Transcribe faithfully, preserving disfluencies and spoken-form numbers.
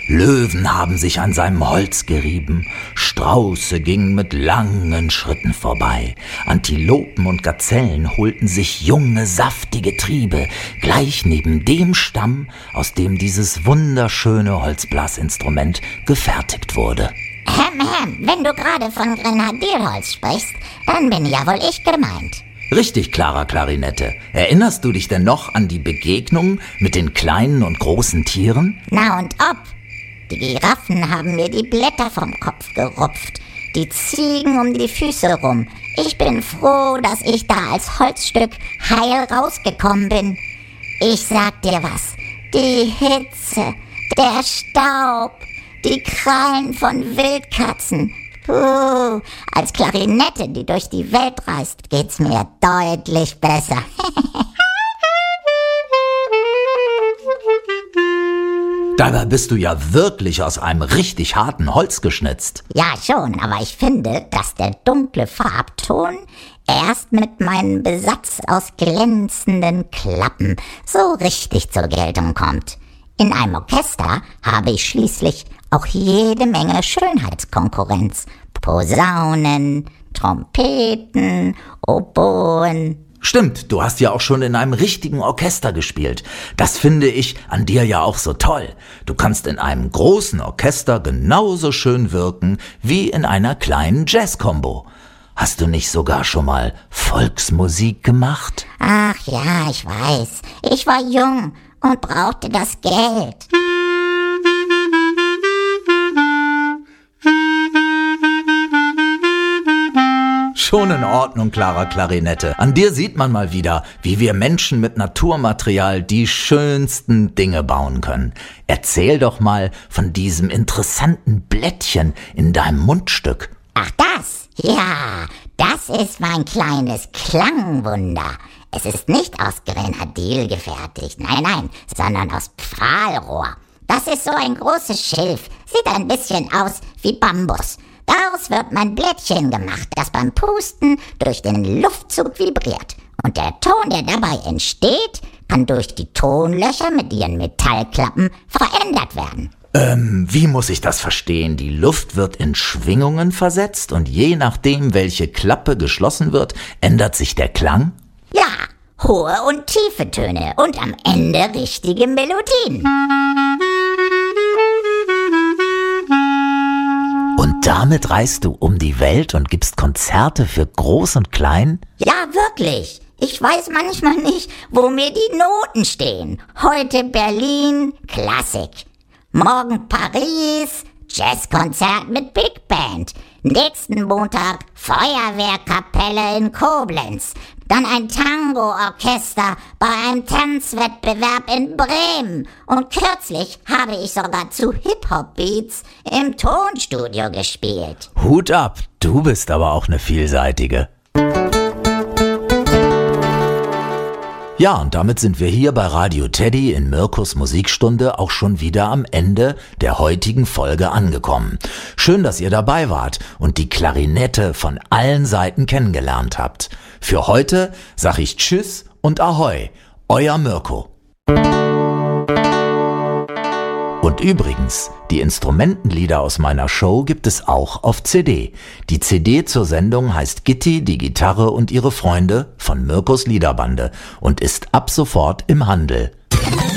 Löwen haben sich an seinem Holz gerieben, Strauße gingen mit langen Schritten vorbei, Antilopen und Gazellen holten sich junge, saftige Triebe, gleich neben dem Stamm, aus dem dieses wunderschöne Holzblasinstrument gefertigt wurde. Ähm, ähm, wenn du gerade von Grenadierholz sprichst, dann bin ja wohl ich gemeint. Richtig, Clara Klarinette. Erinnerst du dich denn noch an die Begegnung mit den kleinen und großen Tieren? Na und ob? Die Giraffen haben mir die Blätter vom Kopf gerupft, die Ziegen um die Füße rum. Ich bin froh, dass ich da als Holzstück heil rausgekommen bin. Ich sag dir was, die Hitze, der Staub, die Krallen von Wildkatzen. Puh, als Klarinette, die durch die Welt reist, geht's mir deutlich besser. Dabei bist du ja wirklich aus einem richtig harten Holz geschnitzt. Ja schon, aber ich finde, dass der dunkle Farbton erst mit meinem Besatz aus glänzenden Klappen so richtig zur Geltung kommt. In einem Orchester habe ich schließlich auch jede Menge Schönheitskonkurrenz. Posaunen, Trompeten, Oboen. Stimmt, du hast ja auch schon in einem richtigen Orchester gespielt. Das finde ich an dir ja auch so toll. Du kannst in einem großen Orchester genauso schön wirken wie in einer kleinen Jazz-Kombo. Hast du nicht sogar schon mal Volksmusik gemacht? Ach ja, ich weiß. Ich war jung und brauchte das Geld. Schon in Ordnung, Clara Klarinette. An dir sieht man mal wieder, wie wir Menschen mit Naturmaterial die schönsten Dinge bauen können. Erzähl doch mal von diesem interessanten Blättchen in deinem Mundstück. Ach das? Ja, das ist mein kleines Klangwunder. Es ist nicht aus Grenadil gefertigt, nein, nein, sondern aus Pfahlrohr. Das ist so ein großes Schilf, sieht ein bisschen aus wie Bambus. Daraus wird mein Blättchen gemacht, das beim Pusten durch den Luftzug vibriert. Und der Ton, der dabei entsteht, kann durch die Tonlöcher mit ihren Metallklappen verändert werden. Ähm, wie muss ich das verstehen? Die Luft wird in Schwingungen versetzt und je nachdem, welche Klappe geschlossen wird, ändert sich der Klang? Ja, hohe und tiefe Töne und am Ende richtige Melodien. Und damit reist du um die Welt und gibst Konzerte für Groß und Klein? Ja, wirklich. Ich weiß manchmal nicht, wo mir die Noten stehen. Heute Berlin, Klassik. Morgen Paris, Jazzkonzert mit Big Band. Nächsten Montag Feuerwehrkapelle in Koblenz. Dann ein Tango-Orchester bei einem Tanzwettbewerb in Bremen. Und kürzlich habe ich sogar zu Hip-Hop-Beats im Tonstudio gespielt. Hut ab, du bist aber auch eine Vielseitige. Ja, und damit sind wir hier bei Radio Teddy in Mirkus Musikstunde auch schon wieder am Ende der heutigen Folge angekommen. Schön, dass ihr dabei wart und die Klarinette von allen Seiten kennengelernt habt. Für heute sag ich Tschüss und Ahoi, euer Mirko. Und übrigens, die Instrumentenlieder aus meiner Show gibt es auch auf C D. Die C D zur Sendung heißt Gitti, die Gitarre und ihre Freunde von Mirkus Liederbande und ist ab sofort im Handel.